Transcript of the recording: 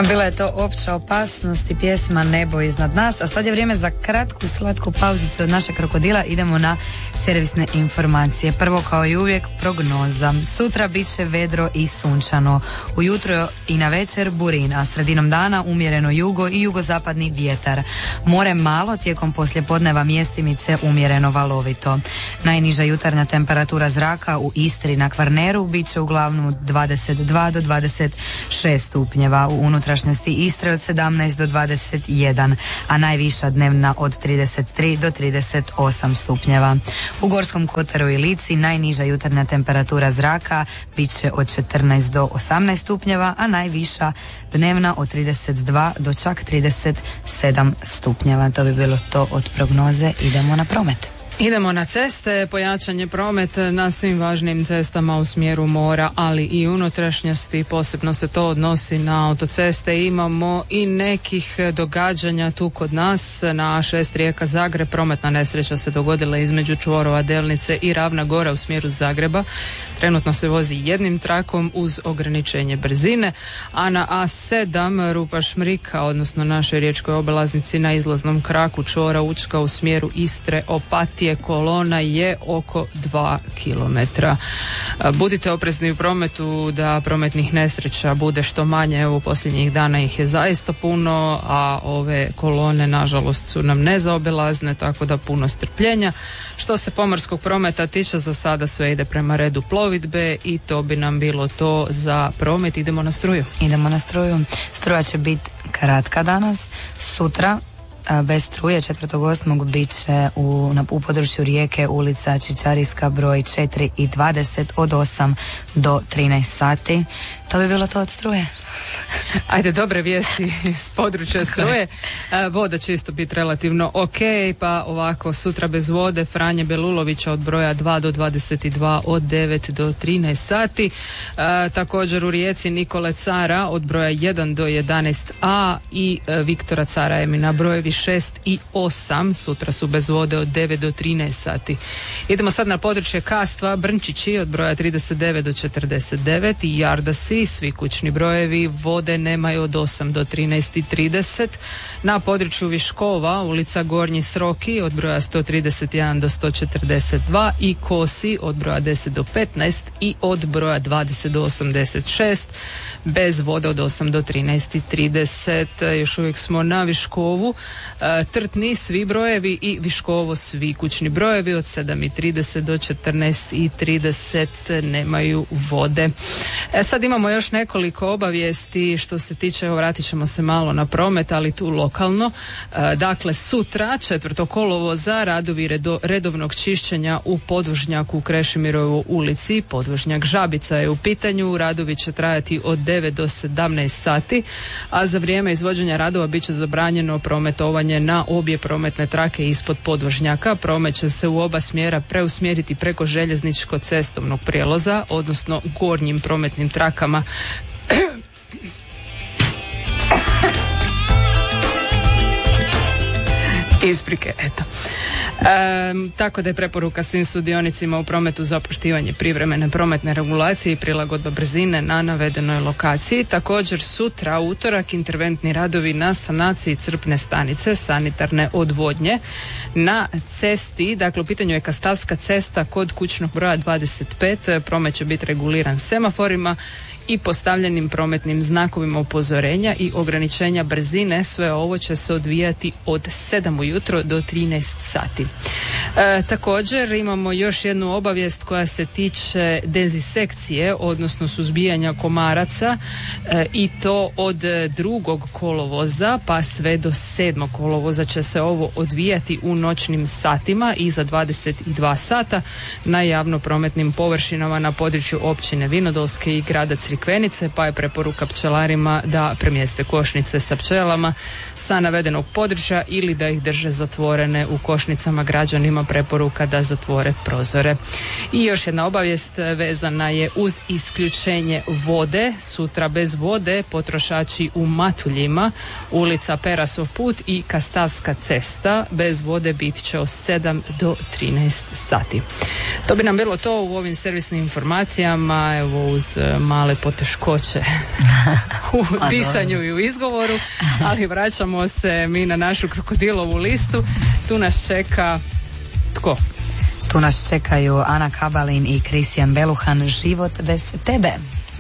Bila je to Opća opasnost i pjesma Nebo iznad nas, a sad je vrijeme za kratku slatku pauzicu od našeg krokodila. Idemo na servisne informacije. Prvo, kao i uvijek, prognoza. Sutra bit će vedro i sunčano. Ujutro i na večer burina, a sredinom dana umjereno jugo i jugozapadni vjetar. More malo, tijekom poslijepodneva mjestimice umjereno valovito. Najniža jutarnja temperatura zraka u Istri na Kvarneru bit će uglavnom 22 do 26 stupnjeva, u unutrašnjosti Istre od 17 do 21, a najviša dnevna od 33 do 38 stupnjeva. U Gorskom kotaru i Lici najniža jutarnja temperatura zraka bit će od 14 do 18 stupnjeva, a najviša dnevna od 32 do čak 37 stupnjeva. To bi bilo to od prognoze. Idemo na promet. Idemo na ceste, pojačanje prometa na svim važnim cestama u smjeru mora, ali i unutrašnjosti, posebno se to odnosi na autoceste. Imamo i nekih događanja tu kod nas na A6 Rijeka Zagreb. Prometna nesreća se dogodila između čvorova Delnice i Ravna Gora u smjeru Zagreba. Trenutno se vozi jednim trakom uz ograničenje brzine, a na A7 Rupa Šmrika, odnosno našoj riječkoj obilaznici na izlaznom kraku čvora Učka u smjeru Istre Opatije, kolona je oko 2 km. Budite oprezni u prometu da prometnih nesreća bude što manje. Evo, posljednjih dana ih je zaista puno, a ove kolone nažalost su nam nezaobilazne, tako da puno strpljenja. Što se pomorskog prometa tiče, za sada sve ide prema redu plovidbe i to bi nam bilo to za promet. Idemo na struju. Idemo na struju. Struja će biti kratka danas. Sutra bez struje 4.8. bit će u području Rijeke ulica Čičarijska broj 4 i 20 od 8 do 13 sati. To bi bilo to od struje. Ajde, dobre vijesti s područja struje. Voda će isto biti relativno ok, pa ovako, sutra bez vode Franje Belulovića od broja 2 do 22 od 9 do 13 sati. Također u Rijeci Nikole Cara od broja 1 do 11a i Viktora Cara Emina brojevi 6 i 8 sutra su bez vode od 9 do 13 sati. Idemo sad na područje Kastva, Brnčići od broja 39 do 49 i Jardasi, svi kućni brojevi vode nemaju od 8 do 13:30. Na području Viškova ulica Gornji Sroki od broja 131 do 142 i Kosi od broja 10 do 15 i od broja 20 do 86 bez vode od 8 do 13:30. Još uvijek smo na Viškovu. Trtni svi brojevi i Viškovo svi kućni brojevi od 7:30 do 14:30 nemaju vode. Sad imamo još nekoliko obavijesti što se tiče, vratit ćemo se malo na promet, ali tu lokalno. Dakle, sutra 4. kolovoza radovi redovnog čišćenja u podvožnjaku u Krešimirovoj ulici, podvožnjak Žabica je u pitanju. Radovi će trajati od 9 do 17 sati, a za vrijeme izvođenja radova bit će zabranjeno prometovanje na obje prometne trake ispod podvožnjaka. Promet će se u oba smjera preusmjeriti preko željezničko-cestovnog prijelaza, odnosno gornjim prometnim trakama. Isprike, eto. Tako da je preporuka svim sudionicima u prometu za poštivanje privremene prometne regulacije i prilagodba brzine na navedenoj lokaciji. Također sutra, utorak, interventni radovi na sanaciji crpne stanice, sanitarne odvodnje na cesti, dakle u pitanju je Kastavska cesta kod kućnog broja 25. Promet će biti reguliran semaforima i postavljenim prometnim znakovima upozorenja i ograničenja brzine. Sve ovo će se odvijati od 7 ujutro do 13 sati. Također imamo još jednu obavijest koja se tiče dezinsekcije, odnosno suzbijanja komaraca, i to od 2. kolovoza pa sve do 7. kolovoza će se ovo odvijati u noćnim satima iza 22 sata na javnoprometnim površinama na području općine Vinodolske i grada Crikvenice, pa je preporuka pčelarima da premjeste košnice sa pčelama sa navedenog područja ili da ih drže zatvorene u košnicama. Građanima preporuka da zatvore prozore. I još jedna obavijest vezana je uz isključenje vode. Sutra bez vode potrošači u Matuljima, ulica Perasov put i Kastavska cesta bez vode bit će od 7 do 13 sati. To bi nam bilo to u ovim servisnim informacijama. Evo, uz male poteškoće u disanju i u izgovoru, ali vraćamo se mi na našu krokodilovu listu. Tu nas čeka tko? Tu nas čekaju Ana Kabalin i Kristijan Beluhan, Život bez tebe.